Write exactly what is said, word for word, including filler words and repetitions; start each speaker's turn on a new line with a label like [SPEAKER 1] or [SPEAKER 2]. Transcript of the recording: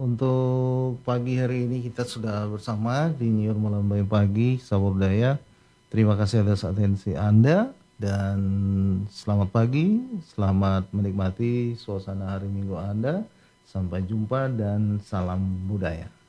[SPEAKER 1] untuk pagi hari ini kita sudah bersama di Nyiur Malam Baik Pagi, Sahabat Budaya. Terima kasih atas atensi Anda dan selamat pagi, selamat menikmati suasana hari Minggu Anda. Sampai jumpa dan salam budaya.